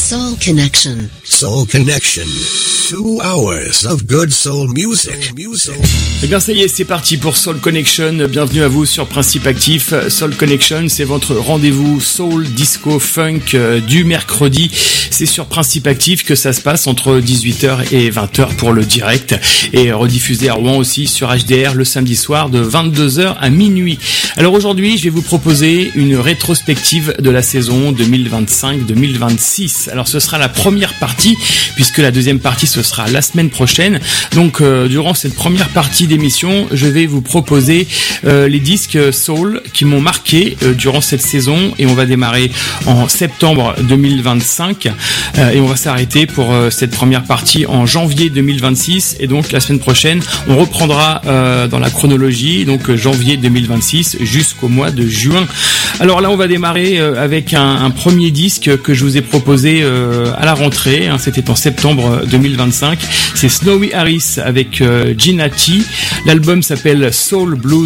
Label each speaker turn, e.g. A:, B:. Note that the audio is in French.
A: Soul Connection.
B: Soul Connection. 2 hours of good soul music.
C: Eh bien ça y est, c'est parti pour Soul Connection. Bienvenue à vous sur Principe Actif. Soul Connection, c'est votre rendez-vous soul, disco, funk du mercredi. C'est sur Principe Actif que ça se passe entre 18h et 20h pour le direct et rediffusé à Rouen aussi sur HDR le samedi soir de 22h à minuit. Alors aujourd'hui, je vais vous proposer une rétrospective de la saison 2025-2026. Alors ce sera la première partie puisque la deuxième partie ce sera la semaine prochaine. Donc durant cette première partie d'émission, je vais vous proposer les disques soul qui m'ont marqué durant cette saison et on va démarrer en septembre 2025 et on va s'arrêter pour cette première partie en janvier 2026 et donc la semaine prochaine on reprendra dans la chronologie donc janvier 2026 jusqu'au mois de juin. Alors là on va démarrer avec un premier disque que je vous ai proposé à la rentrée, c'était en septembre 2025, c'est Snowy Harris avec Gina T. L'album s'appelle Soul Blues